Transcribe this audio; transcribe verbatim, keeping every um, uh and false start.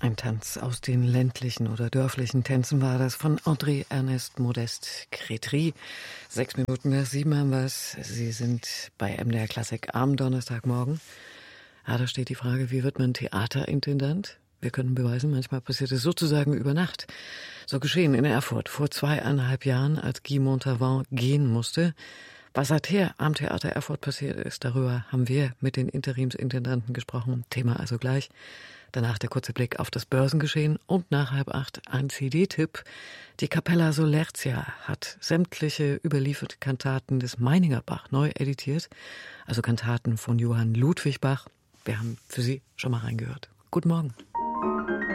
Ein Tanz aus den ländlichen oder dörflichen Tänzen war das von André Ernest Modeste Crétry. Sechs Minuten nach sieben haben wir es. Sie sind bei M D R Klassik am Donnerstagmorgen. Ja, da steht die Frage, wie wird man Theaterintendant? Wir können beweisen, manchmal passiert es sozusagen über Nacht. So geschehen in Erfurt vor zweieinhalb Jahren, als Guy Montauban gehen musste. Was seither am Theater Erfurt passiert ist, darüber haben wir mit den Interimsintendanten gesprochen. Thema also gleich. Danach der kurze Blick auf das Börsengeschehen und nach halb acht ein C D-Tipp. Die Capella Solerzia hat sämtliche überlieferte Kantaten des Meininger Bach neu editiert, also Kantaten von Johann Ludwig Bach. Wir haben für Sie schon mal reingehört. Guten Morgen.